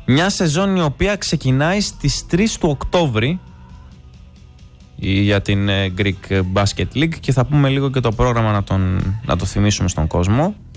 Μια σεζόν η οποία ξεκινάει στις 3 του Οκτώβρη για την Greek Basket League και θα πούμε λίγο και το πρόγραμμα να το θυμίσουμε στον κόσμο.